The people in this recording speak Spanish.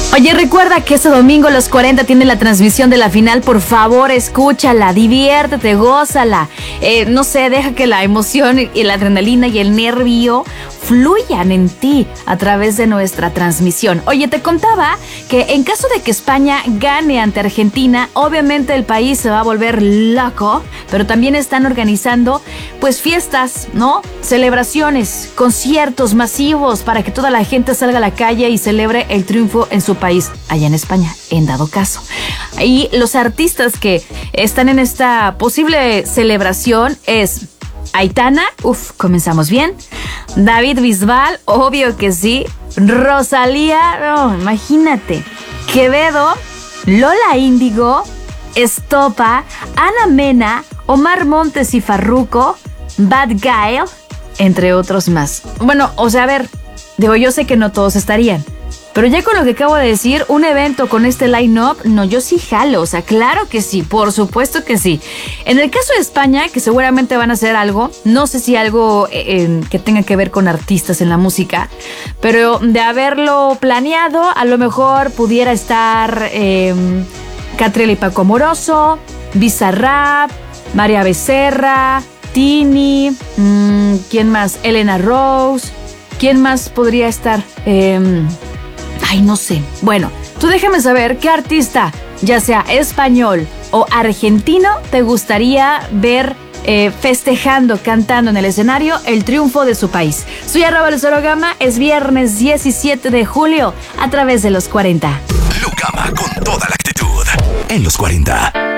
Oye, recuerda que este domingo los 40 tienen la transmisión de la final. Por favor, escúchala, diviértete, gózala. No sé, deja que la emoción y la adrenalina y el nervio fluyan en ti a través de nuestra transmisión. Oye, te contaba que en caso de que España gane ante Argentina, obviamente el país se va a volver loco, pero también están organizando pues fiestas, ¿no? Celebraciones, conciertos masivos para que toda la gente salga a la calle y celebre el triunfo en su país, allá en España, en dado caso. Y los artistas que están en esta posible celebración es Aitana, comenzamos bien. David Bisbal, obvio que sí. Rosalía, no, imagínate. Quevedo, Lola Índigo, Estopa, Ana Mena, Omar Montes y Farruko, Bad Guy, entre otros más. Bueno, o sea, a ver, yo sé que no todos estarían, pero ya con lo que acabo de decir, un evento con este line-up, no, yo sí jalo, o sea, claro que sí, por supuesto que sí. En el caso de España, que seguramente van a hacer algo, no sé si algo que tenga que ver con artistas en la música, pero de haberlo planeado, a lo mejor pudiera estar Catriel y Paco Amoroso, Bizarrap, María Becerra, Tini, ¿quién más? Elena Rose, ¿quién más podría estar? No sé. Bueno, tú déjame saber qué artista, ya sea español o argentino, te gustaría ver festejando, cantando en el escenario el triunfo de su país. Soy @LuceroGama, es viernes 17 de julio a través de los 40. Lucama con toda la actitud en los 40.